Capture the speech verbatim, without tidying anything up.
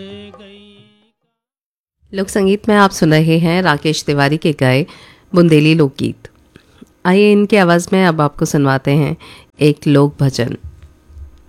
लोक संगीत में आप सुन रहे हैं राकेश तिवारी के गाए बुंदेली लोकगीत। आइए इनकी आवाज़ में अब आपको सुनवाते हैं एक लोक भजन।